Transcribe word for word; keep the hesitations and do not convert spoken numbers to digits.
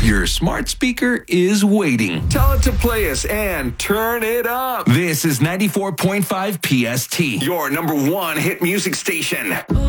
Your smart speaker is waiting. Tell it to play us and turn it up. This is ninety-four point five P S T. Your number one hit music station.